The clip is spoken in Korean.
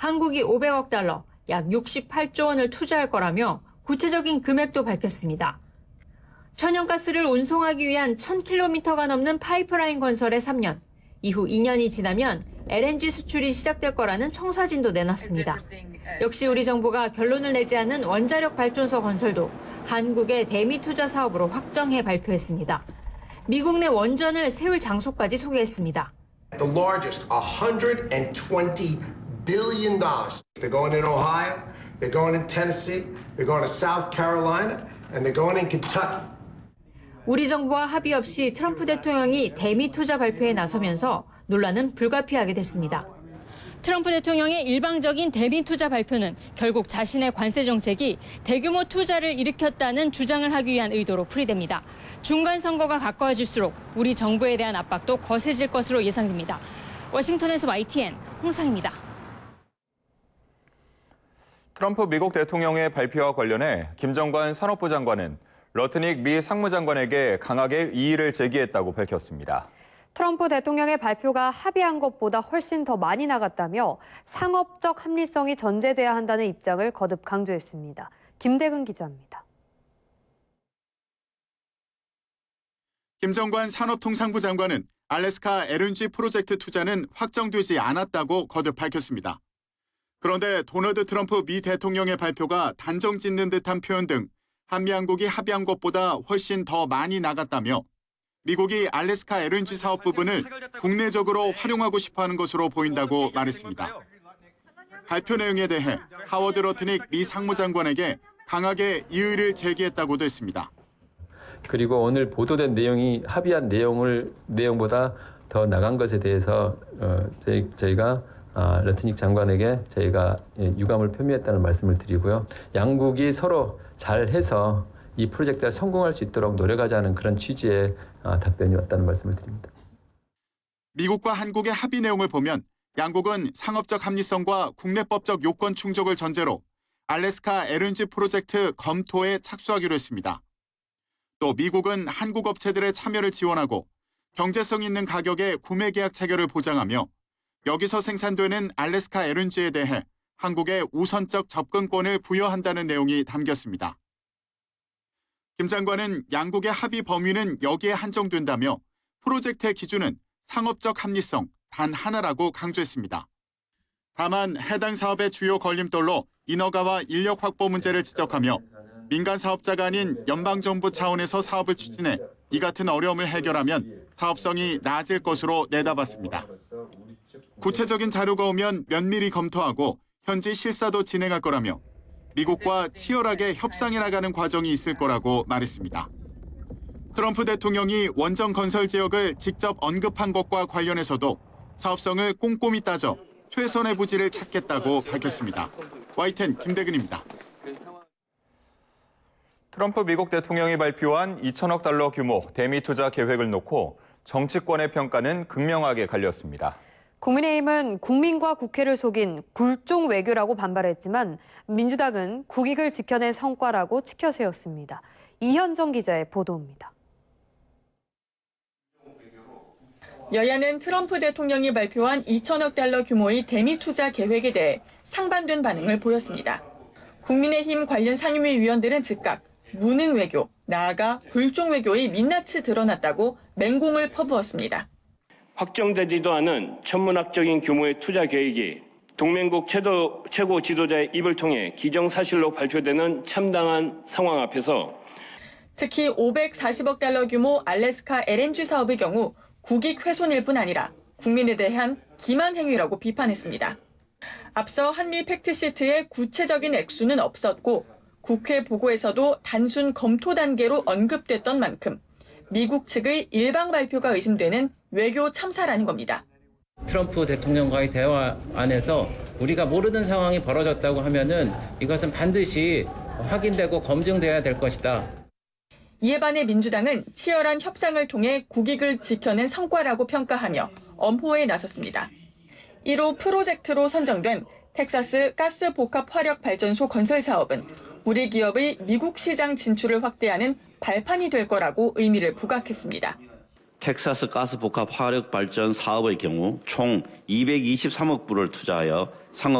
한국이 500억 달러, 약 68조 원을 투자할 거라며 구체적인 금액도 밝혔습니다. 천연가스를 운송하기 위한 1000km가 넘는 파이프라인 건설에 3년, 이후 2년이 지나면 LNG 수출이 시작될 거라는 청사진도 내놨습니다. 역시 우리 정부가 결론을 내지 않은 원자력 발전소 건설도 한국의 대미 투자 사업으로 확정해 발표했습니다. 미국 내 원전을 세울 장소까지 소개했습니다. The largest, $120 billion. They're going in Ohio, they're going in Tennessee, they're going to South Carolina, and they're going in Kentucky. 우리 정부와 합의 없이 트럼프 대통령이 대미 투자 발표에 나서면서 논란은 불가피하게 됐습니다. 트럼프 대통령의 일방적인 대미 투자 발표는 결국 자신의 관세 정책이 대규모 투자를 일으켰다는 주장을 하기 위한 의도로 풀이됩니다. 중간 선거가 가까워질수록 우리 정부에 대한 압박도 거세질 것으로 예상됩니다. 워싱턴에서 YTN 홍상입니다. 트럼프 미국 대통령의 발표와 관련해 김정관 산업부 장관은 러트닉 미 상무장관에게 강하게 이의를 제기했다고 밝혔습니다. 트럼프 대통령의 발표가 합의한 것보다 훨씬 더 많이 나갔다며 상업적 합리성이 전제돼야 한다는 입장을 거듭 강조했습니다. 김대근 기자입니다. 김정관 산업통상부 장관은 알래스카 LNG 프로젝트 투자는 확정되지 않았다고 거듭 밝혔습니다. 그런데 도널드 트럼프 미 대통령의 발표가 단정 짓는 듯한 표현 등 한미양국이 합의한 것보다 훨씬 더 많이 나갔다며 미국이 알래스카 LNG 사업 부분을 국내적으로 활용하고 싶어하는 것으로 보인다고 말했습니다. 발표 내용에 대해 하워드 러트닉 미 상무장관에게 강하게 이의를 제기했다고도 했습니다. 그리고 오늘 보도된 내용이 합의한 내용보다 더 나간 것에 대해서 저희가 러트닉 장관에게 저희가 유감을 표미했다는 말씀을 드리고요. 양국이 서로 잘해서 이 프로젝트가 성공할 수 있도록 노력하자는 그런 취지의 답변이 왔다는 말씀을 드립니다. 미국과 한국의 합의 내용을 보면 양국은 상업적 합리성과 국내법적 요건 충족을 전제로 알래스카 LNG 프로젝트 검토에 착수하기로 했습니다. 또 미국은 한국 업체들의 참여를 지원하고 경제성 있는 가격의 구매 계약 체결을 보장하며 여기서 생산되는 알래스카 LNG에 대해 한국에 우선적 접근권을 부여한다는 내용이 담겼습니다. 김 장관은 양국의 합의 범위는 여기에 한정된다며 프로젝트의 기준은 상업적 합리성 단 하나라고 강조했습니다. 다만 해당 사업의 주요 걸림돌로 인허가와 인력 확보 문제를 지적하며 민간 사업자가 아닌 연방정부 차원에서 사업을 추진해 이 같은 어려움을 해결하면 사업성이 낮을 것으로 내다봤습니다. 구체적인 자료가 오면 면밀히 검토하고 현지 실사도 진행할 거라며 미국과 치열하게 협상해 나가는 과정이 있을 거라고 말했습니다. 트럼프 대통령이 원전 건설 지역을 직접 언급한 것과 관련해서도 사업성을 꼼꼼히 따져 최선의 부지를 찾겠다고 밝혔습니다. YTN 김대근입니다. 트럼프 미국 대통령이 발표한 2천억 달러 규모 대미 투자 계획을 놓고 정치권의 평가는 극명하게 갈렸습니다. 국민의힘은 국민과 국회를 속인 굴종 외교라고 반발했지만 민주당은 국익을 지켜낸 성과라고 치켜세웠습니다. 이현정 기자의 보도입니다. 여야는 트럼프 대통령이 발표한 2천억 달러 규모의 대미 투자 계획에 대해 상반된 반응을 보였습니다. 국민의힘 관련 상임위 위원들은 즉각 무능 외교, 나아가 굴종 외교의 민낯이 드러났다고 맹공을 퍼부었습니다. 확정되지도 않은 천문학적인 규모의 투자 계획이 동맹국 최고 지도자의 입을 통해 기정사실로 발표되는 참담한 상황 앞에서 특히 540억 달러 규모 알래스카 LNG 사업의 경우 국익 훼손일 뿐 아니라 국민에 대한 기만 행위라고 비판했습니다. 앞서 한미 팩트시트에 구체적인 액수는 없었고 국회 보고에서도 단순 검토 단계로 언급됐던 만큼 미국 측의 일방 발표가 의심되는 외교 참사라는 겁니다. 트럼프 대통령과의 대화 안에서 우리가 모르는 상황이 벌어졌다고 하면은 이것은 반드시 확인되고 검증돼야 될 것이다. 이에 반해 민주당은 치열한 협상을 통해 국익을 지켜낸 성과라고 평가하며 엄호에 나섰습니다. 1호 프로젝트로 선정된 텍사스 가스 복합 화력 발전소 건설 사업은 우리 기업의 미국 시장 진출을 확대하는 발판이 될 거라고 의미를 부각했습니다. 텍사스 가스 복합 화력 발전 사업의 경우 총 223억 불을 투자하여 상업